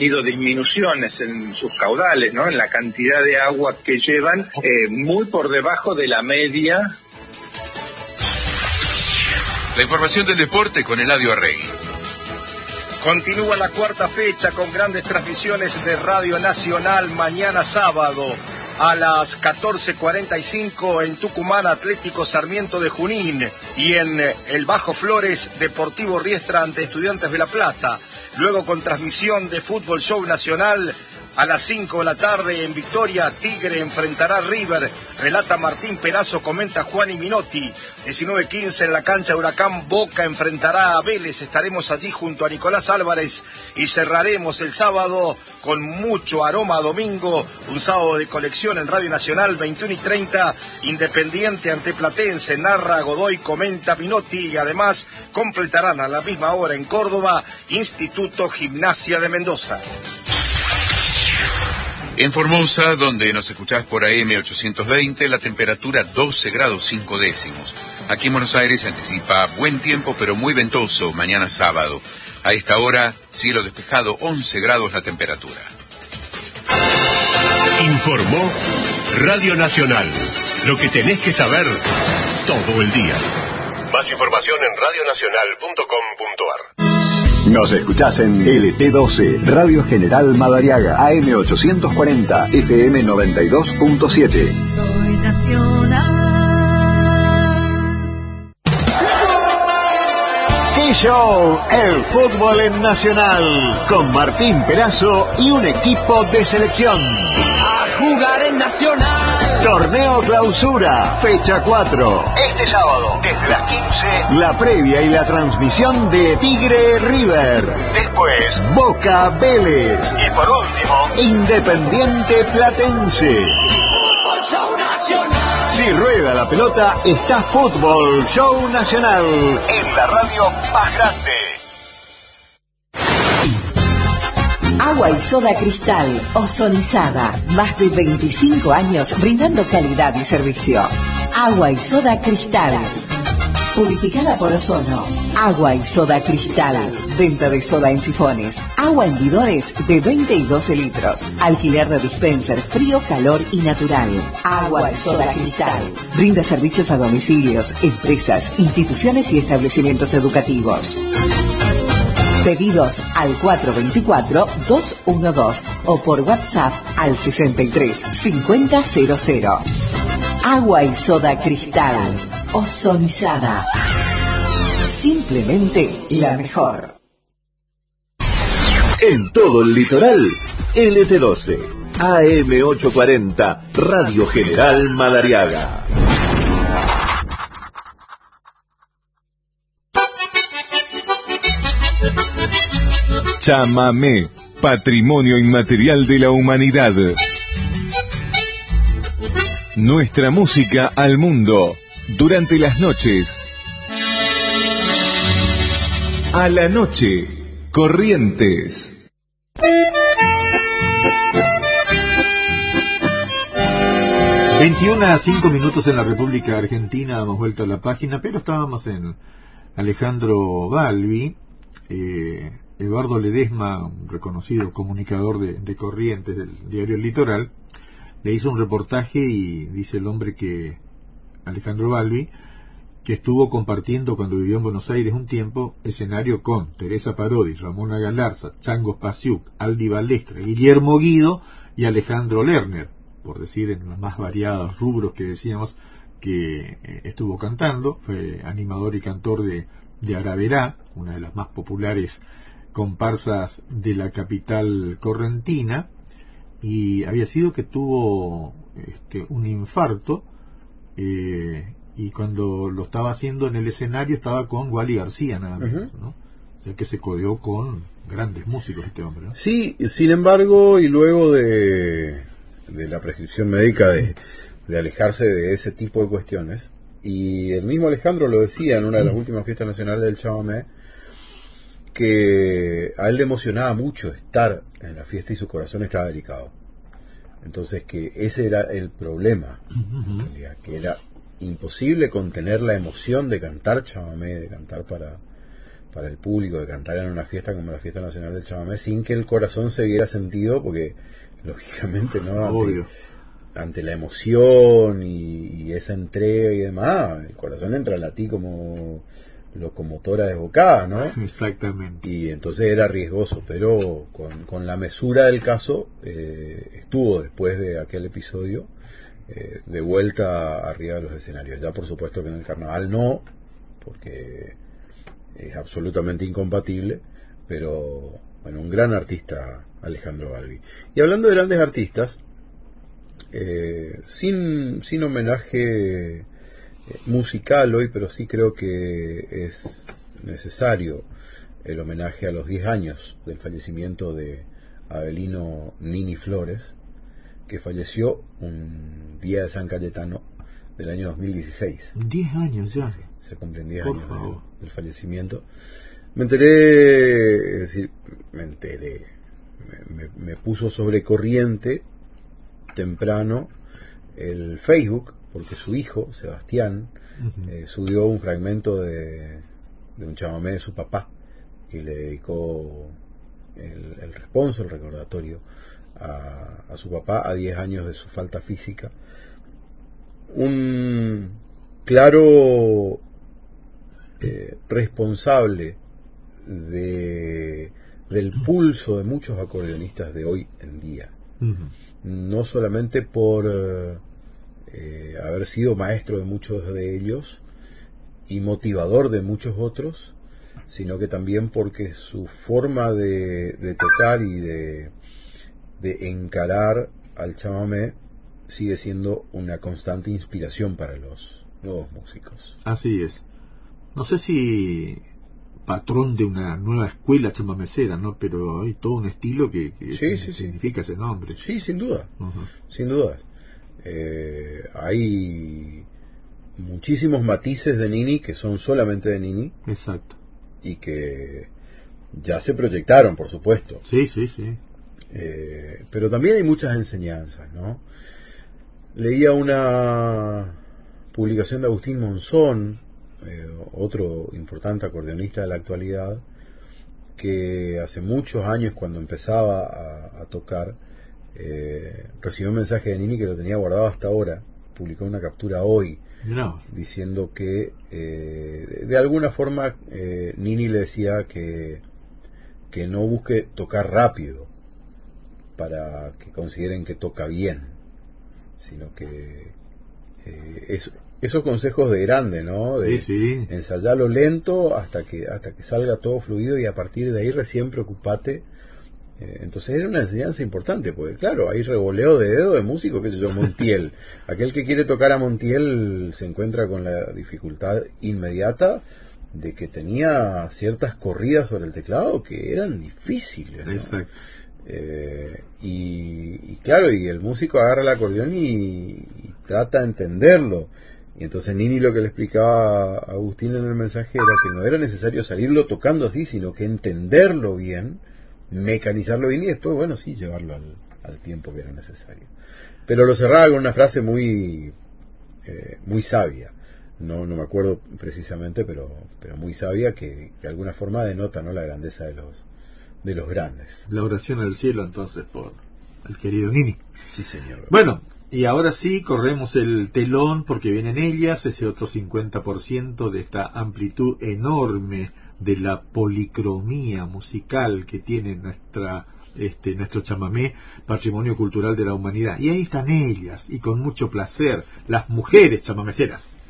tenido disminuciones en sus caudales, ¿no? En la cantidad de agua que llevan, muy por debajo de la media. La información del deporte con Eladio Arregui. Continúa la cuarta fecha con grandes transmisiones de Radio Nacional mañana sábado a las 14:45 en Tucumán, Atlético Sarmiento de Junín, y en el Bajo Flores, Deportivo Riestra ante Estudiantes de La Plata. Luego con transmisión de Fútbol Show Nacional a las 5 de la tarde en Victoria, Tigre enfrentará a River, relata Martín Perazo, comenta Juan y Minotti. 19:15 en la cancha de Huracán, Boca enfrentará a Vélez, estaremos allí junto a Nicolás Álvarez y cerraremos el sábado con mucho aroma a domingo, un sábado de colección en Radio Nacional, 21:30, Independiente ante Platense, narra Godoy, comenta Minotti, y además completarán a la misma hora en Córdoba, Instituto Gimnasia de Mendoza. En Formosa, donde nos escuchás por AM 820, la temperatura 12 grados 5 décimos. Aquí en Buenos Aires se anticipa buen tiempo, pero muy ventoso, mañana sábado. A esta hora, cielo despejado, 11 grados la temperatura. Informó Radio Nacional. Lo que tenés que saber todo el día. Más información en radionacional.com.ar. Nos escuchás en LT12, Radio General Madariaga, AM 840, FM 92.7. Soy Nacional. T-Show, el fútbol en Nacional, con Martín Perazo y un equipo de selección. A jugar en Nacional. Torneo Clausura, fecha 4. Este sábado, desde las 15, la previa y la transmisión de Tigre River. Después, Boca Vélez. Y por último, Independiente Platense. Fútbol Show Nacional. Si rueda la pelota, está Fútbol Show Nacional en la radio más grande. Agua y soda Cristal, ozonizada. Más de 25 años brindando calidad y servicio. Agua y soda Cristal. Purificada por ozono. Agua y soda Cristal. Venta de soda en sifones. Agua en bidones de 20 y 12 litros. Alquiler de dispenser frío, calor y natural. Agua y soda Cristal. Brinda servicios a domicilios, empresas, instituciones y establecimientos educativos. Pedidos al 424-212 o por WhatsApp al 63-5000. Agua y soda Cristal, ozonizada. Simplemente la mejor. En todo el litoral, LT12, AM 840, Radio General Madariaga. Chamamé, patrimonio inmaterial de la humanidad. Nuestra música al mundo, durante las noches. A la noche, Corrientes. ...21 a 5 minutos en la República Argentina, hemos vuelto a la página, pero estábamos en Alejandro Balbi. Eduardo Ledesma, un reconocido comunicador de Corrientes del diario El Litoral, le hizo un reportaje y dice el hombre que, Alejandro Balbi, que estuvo compartiendo cuando vivió en Buenos Aires un tiempo, escenario con Teresa Parodi, Ramona Galarza, Chango Spasiuk, Aldi Balestra, Guillermo Guido y Alejandro Lerner, por decir en los más variados rubros que decíamos que estuvo cantando. Fue animador y cantor de Araberá, una de las más populares comparsas de la capital correntina, y había sido que tuvo un infarto, y cuando lo estaba haciendo en el escenario estaba con Wally García nada menos, ¿no? O sea que se codeó con grandes músicos este hombre, ¿no? Sí, sin embargo, y luego de la prescripción médica de alejarse de ese tipo de cuestiones, y el mismo Alejandro lo decía en una de las últimas fiestas nacionales del chamamé, que a él le emocionaba mucho estar en la fiesta y su corazón estaba delicado. Entonces que ese era el problema, que era imposible contener la emoción de cantar chamamé, de cantar para el público de cantar en una fiesta como la Fiesta Nacional del Chamamé sin que el corazón se viera sentido, porque lógicamente no ante la emoción y esa entrega y demás, el corazón entra a latir como locomotora desbocada, ¿no? Exactamente. Y entonces era riesgoso, pero con la mesura del caso estuvo después de aquel episodio de vuelta arriba de los escenarios. Ya por supuesto que en el carnaval no, porque es absolutamente incompatible, pero bueno, un gran artista Alejandro Balbi. Y hablando de grandes artistas, sin homenaje musical hoy, pero sí creo que es necesario el homenaje a los 10 años del fallecimiento de Avelino Nini Flores, que falleció un día de San Cayetano del año 2016. 10 años ya. Sí, se cumplen 10 Por años favor. del fallecimiento. Me enteré, me puso sobre corriente temprano el Facebook, porque su hijo, Sebastián, subió un fragmento de un chamamé de su papá y le dedicó el responso, el recordatorio a su papá a 10 años de su falta física. Un claro responsable del pulso de muchos acordeonistas de hoy en día. No solamente por haber sido maestro de muchos de ellos y motivador de muchos otros, sino que también porque su forma de tocar y de encarar al chamamé sigue siendo una constante inspiración para los nuevos músicos. Así es. No sé si patrón de una nueva escuela chamamecera, ¿no? Pero hay todo un estilo que significa ese nombre. Sí, sin duda. Sin duda. Hay muchísimos matices de Nini que son solamente de Nini. Exacto. Y que ya se proyectaron, por supuesto. Sí. Pero también hay muchas enseñanzas, ¿no? Leía una publicación de Agustín Monzón, otro importante acordeonista de la actualidad, que hace muchos años, cuando empezaba a tocar, recibió un mensaje de Nini que lo tenía guardado hasta ahora. Publicó una captura hoy diciendo que de alguna forma Nini le decía que no busque tocar rápido para que consideren que toca bien, sino que esos consejos de grande, ¿no? De ensayarlo lento hasta que salga todo fluido y a partir de ahí recién preocupate. Entonces era una enseñanza importante, porque claro, hay revoleo de dedo de músicos, qué sé yo, Montiel. Aquel que quiere tocar a Montiel se encuentra con la dificultad inmediata de que tenía ciertas corridas sobre el teclado que eran difíciles, ¿no? Exacto. Y claro, y el músico agarra el acordeón y trata de entenderlo. Y entonces Nini lo que le explicaba a Agustín en el mensaje era que no era necesario salirlo tocando así, sino que entenderlo bien, mecanizarlo bien y después, bueno, sí, llevarlo al tiempo que era necesario. Pero lo cerraba con una frase muy sabia. No me acuerdo precisamente, pero muy sabia, que de alguna forma denota, ¿no?, la grandeza de los grandes. La oración al cielo, entonces, por el querido Nini. Sí, señor. Bueno, y ahora sí, corremos el telón porque vienen ellas, ese otro 50% de esta amplitud enorme de la policromía musical que tiene nuestro chamamé, patrimonio cultural de la humanidad. Y ahí están ellas, y con mucho placer, las mujeres chamameceras.